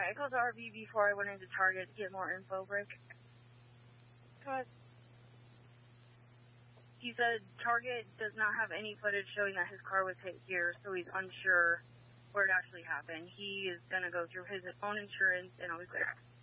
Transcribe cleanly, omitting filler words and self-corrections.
I called the RV before I went into Target to get more info, Rick. What? He said Target does not have any footage showing that his car was hit here, so he's unsure where it actually happened. He is going to go through his own insurance, and I'll be clear.